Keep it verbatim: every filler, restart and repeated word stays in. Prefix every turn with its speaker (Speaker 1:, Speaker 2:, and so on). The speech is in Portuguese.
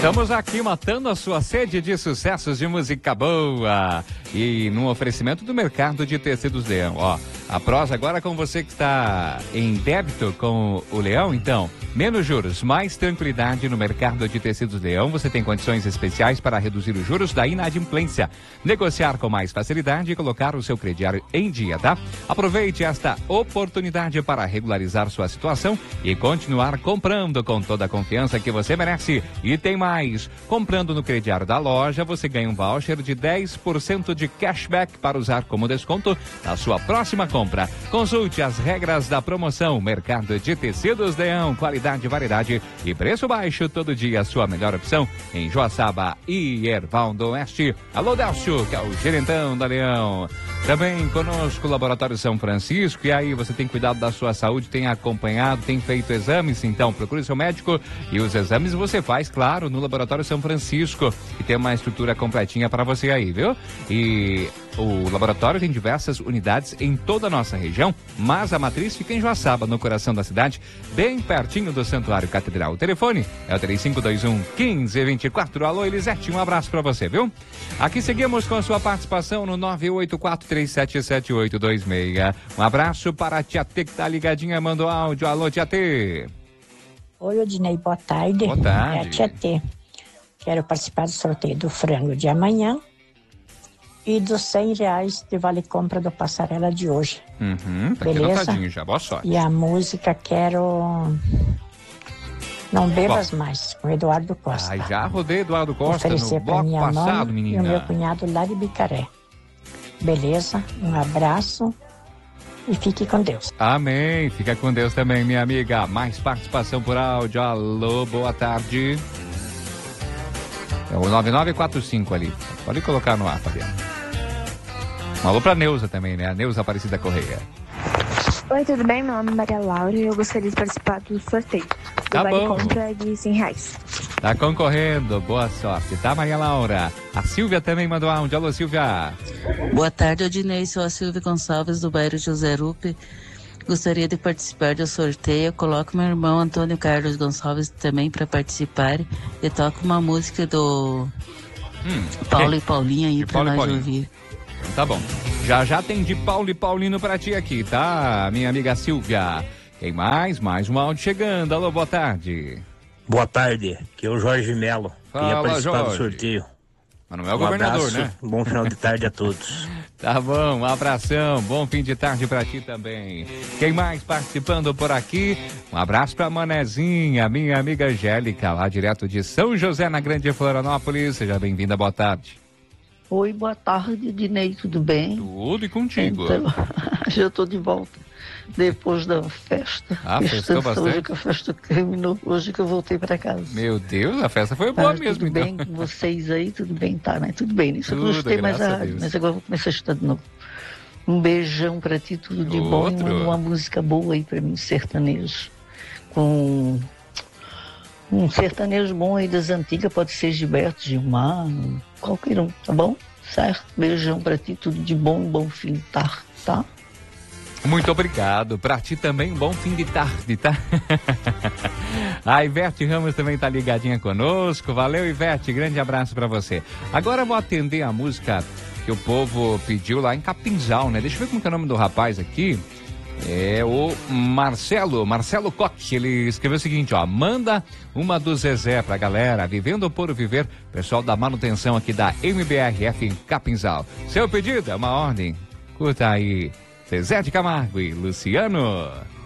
Speaker 1: Estamos aqui matando a sua sede de sucessos de música boa e num oferecimento do Mercado de Tecidos Leão. Ó, a prosa agora com você que está em débito com o Leão, então, menos juros, mais tranquilidade no Mercado de Tecidos Leão. Você tem condições especiais para reduzir os juros da inadimplência, negociar com mais facilidade e colocar o seu crediário em dia, tá? Aproveite esta oportunidade para regularizar sua situação e continuar comprando com toda a confiança que você merece. E tem mais, comprando no crediário da loja, você ganha um voucher de dez por cento de cashback para usar como desconto na sua próxima compra. Consulte as regras da promoção. Mercado de Tecidos Leão, qualidade, variedade e preço baixo todo dia. Sua melhor opção em Joaçaba e Erval do Oeste. Alô, Delcio, que é o gerentão da Leão. Também conosco o Laboratório São Francisco. E aí, você tem cuidado da sua saúde, tem acompanhado, tem feito exames? Então, procure seu médico e os exames você faz, claro, no Laboratório São Francisco, que tem uma estrutura completinha para você aí, viu? E o laboratório tem diversas unidades em toda a nossa região, mas a matriz fica em Joaçaba, no coração da cidade, bem pertinho do Santuário Catedral. O telefone é o três cinco dois um, um cinco dois quatro. Alô, Elisete, um abraço para você, viu? Aqui seguimos com a sua participação no nove oito quatro três sete sete oito dois seis. Um abraço para a Tia T que tá ligadinha, mandou áudio. Alô, Tia T.
Speaker 2: Oi, Odinei, boa tarde.
Speaker 1: Boa tarde.
Speaker 2: É a Tia T. Quero participar do sorteio do frango de amanhã e dos cem reais de vale compra do Passarela de hoje.
Speaker 1: Uhum, tá aqui
Speaker 2: beleza?
Speaker 1: anotadinho já, boa sorte.
Speaker 2: E a música quero Não Bebas
Speaker 1: Bom.
Speaker 2: Mais, com Eduardo Costa.
Speaker 1: Ai, já rodei Eduardo Costa
Speaker 2: Oferecer
Speaker 1: no
Speaker 2: pra
Speaker 1: bloco
Speaker 2: minha
Speaker 1: passado,
Speaker 2: mãe
Speaker 1: menina.
Speaker 2: e o meu cunhado lá de Bicaré. Beleza? Um abraço e fique com Deus.
Speaker 1: Amém. Fica com Deus também, minha amiga. Mais participação por áudio. Alô, boa tarde. É o nove nove quatro cinco ali. Pode colocar no ar, Fabiano. Um alô pra Neuza também, né? A Neuza Aparecida Correia.
Speaker 3: Oi, tudo bem? Meu nome é Maria Laura e eu gostaria de participar do sorteio.
Speaker 1: Tá
Speaker 3: o vale
Speaker 1: bom.
Speaker 3: compra é de cem reais.
Speaker 1: Tá concorrendo. Boa sorte, tá, Maria Laura? A Silvia também mandou áudio. Alô, Silvia.
Speaker 4: Boa tarde, Odinei. Sou a Silvia Gonçalves, do bairro José Rupe. Gostaria de participar do sorteio. Coloco meu irmão Antônio Carlos Gonçalves também para participar. E toco uma música do
Speaker 1: Hum,
Speaker 4: Paulo
Speaker 1: quem?
Speaker 4: e Paulinha aí
Speaker 1: De
Speaker 4: para
Speaker 1: Paulo e
Speaker 4: nós
Speaker 1: Paulinho.
Speaker 4: ouvir.
Speaker 1: Então tá bom. Já já tem de Paulo e Paulino pra ti aqui, tá, minha amiga Silvia? Tem mais? Mais um áudio chegando. Alô, boa tarde.
Speaker 5: Boa tarde, aqui é o Jorge Melo. Queria
Speaker 1: Fala,
Speaker 5: participar
Speaker 1: Jorge.
Speaker 5: do sorteio.
Speaker 1: Mas não é o
Speaker 5: Um
Speaker 1: governador,
Speaker 5: abraço,
Speaker 1: né?
Speaker 5: um bom final de tarde a todos.
Speaker 1: Tá bom, um abração, bom fim de tarde pra ti também. Quem mais participando por aqui? Um abraço pra Manezinha, minha amiga Angélica, lá direto de São José, na Grande Florianópolis. Seja bem-vinda, boa tarde.
Speaker 6: Oi, boa tarde, Dinei, tudo bem?
Speaker 1: Tudo e contigo.
Speaker 6: Então, já estou de volta depois da festa.
Speaker 1: Ah, festou bastante?
Speaker 6: Hoje que a festa terminou, hoje que eu voltei para casa.
Speaker 1: Meu Deus, a festa foi boa
Speaker 6: Tá,
Speaker 1: mesmo,
Speaker 6: tudo
Speaker 1: então.
Speaker 6: bem com vocês aí? Tudo bem, tá, né? Tudo bem, né? Só que eu
Speaker 1: Tudo,
Speaker 6: gostei mais
Speaker 1: graças
Speaker 6: a
Speaker 1: a
Speaker 6: rádio,
Speaker 1: Deus.
Speaker 6: mas agora eu vou começar a estudar de novo. Um beijão para ti, tudo de bom e
Speaker 1: Outro.
Speaker 6: uma, uma música boa aí para mim, sertanejo. Com um sertanejo bom aí das antigas, pode ser Gilberto, Gilmar, qualquer um, tá bom? Certo? Beijão pra ti, tudo de bom, bom fim de tarde, tá?
Speaker 1: Muito obrigado. Pra ti também, um bom fim de tarde, tá? A Ivete Ramos também tá ligadinha conosco. Valeu, Ivete. Grande abraço pra você. Agora eu vou atender a música que o povo pediu lá em Capinzal, né? Deixa eu ver como que é o nome do rapaz aqui. É o Marcelo, Marcelo Coque. Ele escreveu o seguinte, ó: manda uma do Zezé pra galera, Vivendo por Viver, pessoal da manutenção aqui da M B R F em Capinzal. Seu pedido é uma ordem. Curta aí, Zezé de Camargo e Luciano.